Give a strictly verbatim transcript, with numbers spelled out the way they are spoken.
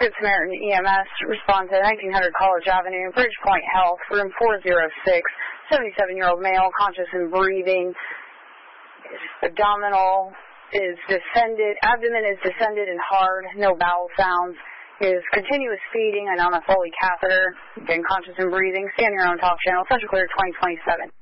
Good Samaritan E M S respond to nineteen hundred College Avenue, Bridgepoint Health, room four oh six, seventy-seven-year-old male, conscious and breathing. Abdominal is descended, abdomen is descended and hard, no bowel sounds. Is continuous feeding and on a Foley catheter. Again, conscious and breathing. Scan your own talk channel. Central Clear twenty twenty-seven.